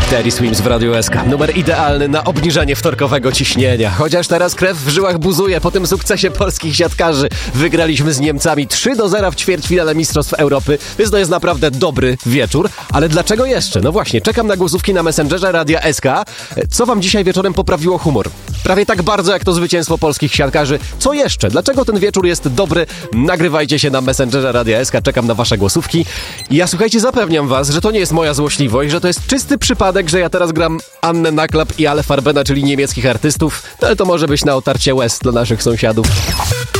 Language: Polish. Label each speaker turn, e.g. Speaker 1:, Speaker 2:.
Speaker 1: Teddy Swims w Radiu SK. Numer idealny na obniżenie wtorkowego ciśnienia. Chociaż teraz krew w żyłach buzuje po tym sukcesie polskich siatkarzy. Wygraliśmy z Niemcami 3-0 w ćwierćfinale Mistrzostw Europy, więc to jest naprawdę dobry wieczór. Ale dlaczego jeszcze? No właśnie, czekam na głosówki na Messengerze Radia SK. Co wam dzisiaj wieczorem poprawiło humor? Prawie tak bardzo jak to zwycięstwo polskich siatkarzy. Co jeszcze? Dlaczego ten wieczór jest dobry? Nagrywajcie się na Messengerze Radia SK. Czekam na wasze głosówki. I ja, słuchajcie, zapewniam was, że to nie jest moja złośliwość, że to jest czysty przypadek, że ja teraz gram Annę Naklap i Ale Farbena, czyli niemieckich artystów. No ale to może być na otarcie łez dla naszych sąsiadów.